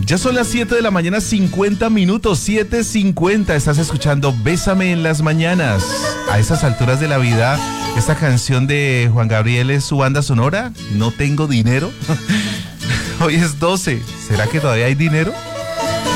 Ya son las 7 de la mañana, 50 minutos, 7:50. Estás escuchando Bésame en las mañanas. A esas alturas de la vida, esta canción de Juan Gabriel es su banda sonora. No tengo dinero. Hoy es 12. ¿Será que todavía hay dinero?